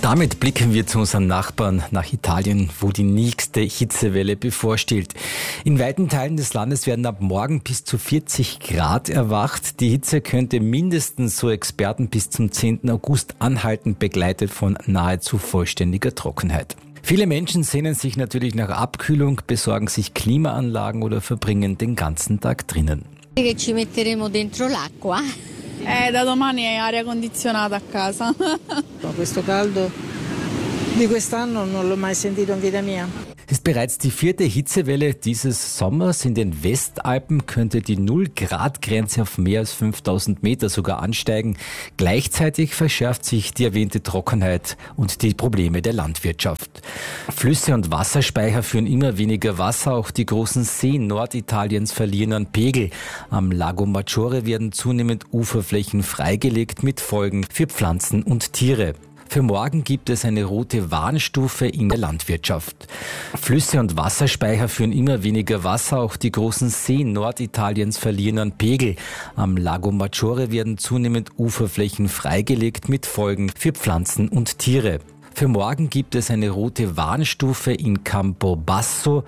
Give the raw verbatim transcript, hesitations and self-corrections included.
damit blicken wir zu unseren Nachbarn nach Italien, wo die nächste Hitzewelle bevorsteht. In weiten Teilen des Landes werden ab morgen bis zu vierzig Grad erwacht. Die Hitze könnte mindestens, so Experten, bis zum zehnten August anhalten, begleitet von nahezu vollständiger Trockenheit. Viele Menschen sehnen sich natürlich nach Abkühlung, besorgen sich Klimaanlagen oder verbringen den ganzen Tag drinnen. Che ci metteremo dentro l'acqua. Eh, da domani è aria condizionata a casa. Questo caldo di quest'anno non l'ho mai sentito in vita mia. Es ist bereits die vierte Hitzewelle dieses Sommers. In den Westalpen könnte die null-Grad-Grenze auf mehr als fünftausend Meter sogar ansteigen. Gleichzeitig verschärft sich die erwähnte Trockenheit und die Probleme der Landwirtschaft. Flüsse und Wasserspeicher führen immer weniger Wasser. Auch die großen Seen Norditaliens verlieren an Pegel. Am Lago Maggiore werden zunehmend Uferflächen freigelegt mit Folgen für Pflanzen und Tiere. Für morgen gibt es eine rote Warnstufe in der Landwirtschaft. Flüsse und Wasserspeicher führen immer weniger Wasser. Auch die großen Seen Norditaliens verlieren an Pegel. Am Lago Maggiore werden zunehmend Uferflächen freigelegt mit Folgen für Pflanzen und Tiere. Für morgen gibt es eine rote Warnstufe in Campobasso.